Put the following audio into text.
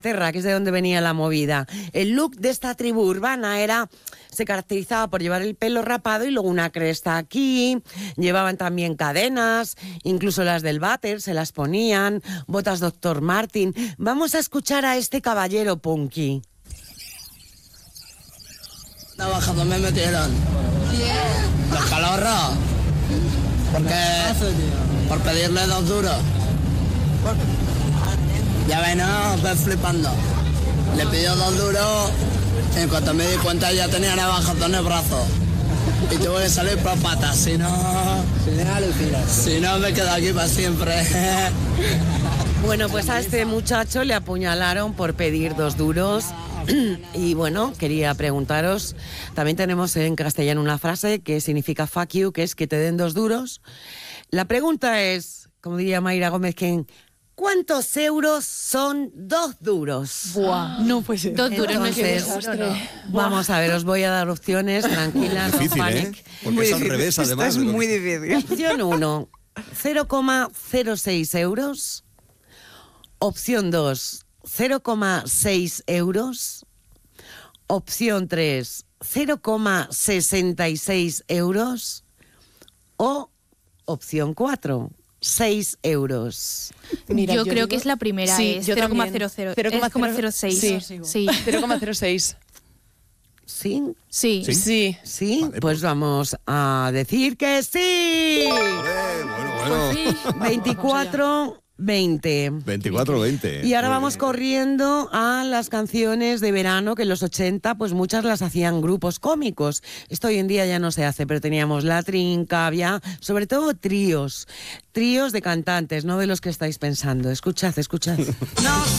Terra, que es de donde venía la movida. El look de esta tribu urbana se caracterizaba por llevar el pelo rapado y luego una cresta aquí, llevaban también cadenas, incluso las del váter se las ponían, botas Dr. Martin. Vamos a escuchar a este caballero punky. Navajas me metieron. Los calorros. Por pedirle 2 duros. Ya ven, no, ves flipando. Le pidió 2 duros. En cuanto me di cuenta ya tenía navajas en el brazo. Y tuve que salir por patas, si no me quedo aquí para siempre. Bueno, pues a este muchacho le apuñalaron por pedir 2 duros. Y bueno, quería preguntaros, también tenemos en castellano una frase que significa fuck you, que es que te den 2 duros. La pregunta es, como diría Mayra Gómez, ¿cuántos euros son 2 duros? Buah, no puede ser. 2 duros, Entonces, vamos a ver, os voy a dar opciones, tranquilas, Difícil, no panic. Porque es al revés, además. Esto es muy difícil. Opción 1, 0,06 euros. Opción 2, 0,6 euros. Opción 3, 0,66 euros. O opción 4, 6 euros. Mira, yo creo que es la primera, sí, es yo 0,00. 0,06. Sí. 0,06. ¿Sí? Sí. Sí. ¿Sí? Vale, pues vamos a decir que sí. Bueno. 24-20. 24-20. Y ahora Muy vamos bien. corriendo a las canciones de verano, que en los 80, pues muchas las hacían grupos cómicos. Esto hoy en día ya no se hace, pero teníamos La Trinca, había sobre todo tríos de cantantes, no de los que estáis pensando. Escuchad. No